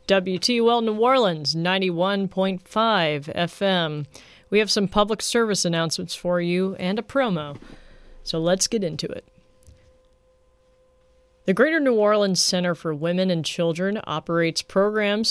WTUL New Orleans, 91.5 FM. We have some public service announcements for you and a promo, so let's get into it. The Greater New Orleans Center for Women and Children operates programs